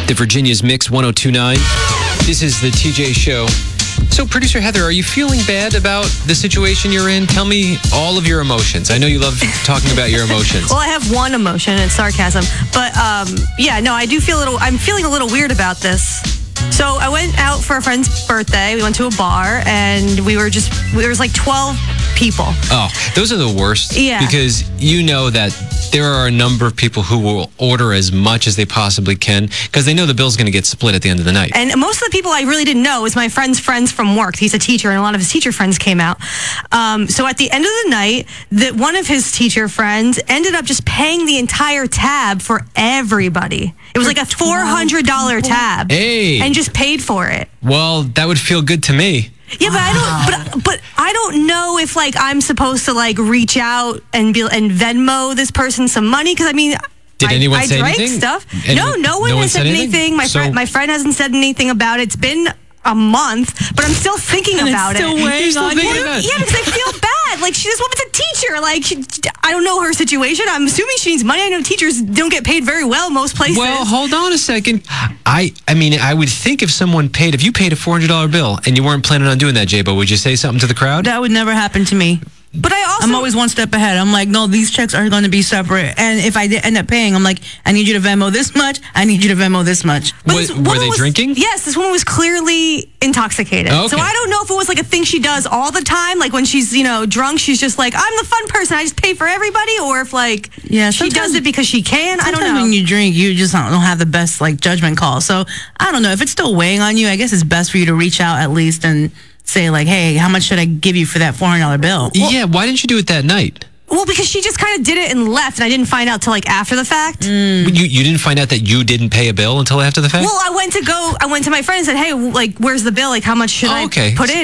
The Virginia's Mix 1029. This is the TJ Show. So, Producer Heather, are you feeling bad about the situation you're in? Tell me all of your emotions. I know you love talking about your emotions. Well, I have one emotion, it's sarcasm. But, I do feel I'm feeling a little weird about this. So I went out for a friend's birthday. We went to a bar, and there was like 12 people. Oh, those are the worst. Yeah. Because you know that there are a number of people who will order as much as they possibly can because they know the bill's going to get split at the end of the night. And most of the people I really didn't know was my friend's friends from work. He's a teacher, and a lot of his teacher friends came out. So at the end of the night, one of his teacher friends ended up just paying the entire tab for everybody. It was like a $400 tab. Hey. And just paid for it. Well, that would feel good to me. Yeah, but I don't know if like I'm supposed to like reach out and Venmo this person some money because I mean. Did anyone say anything? anything? Stuff. No one has said anything. My friend hasn't said anything about it. It's been a month, but I'm still thinking about it. You're still thinking about it. Yeah, because I feel bad. Like this woman's a teacher. Like I don't know her situation. I'm assuming she needs money. I know teachers don't get paid very well most places. Well, hold on a second. I mean, I would think if you paid a $400 bill and you weren't planning on doing that, J-Bo, would you say something to the crowd? That would never happen to me. But I'm always one step ahead. I'm like, no, these checks are going to be separate. And if I end up paying, I'm like, I need you to Venmo this much. I need you to Venmo this much. Were they drinking? Yes, this woman was clearly intoxicated. Okay. So I don't know if it was like a thing she does all the time. Like when she's, drunk, she's just like, I'm the fun person. I just pay for everybody. Or if she does it because she can. I don't know. When you drink, you just don't have the best judgment call. So I don't know. If it's still weighing on you, I guess it's best for you to reach out at least and say like, hey, how much should I give you for that $400 bill? Yeah, why didn't you do it that night? Well, because she just kind of did it and left, and I didn't find out till after the fact. You didn't find out that you didn't pay a bill until after the fact? Well, I went to my friend and said, hey, where's the bill? How much should I put in?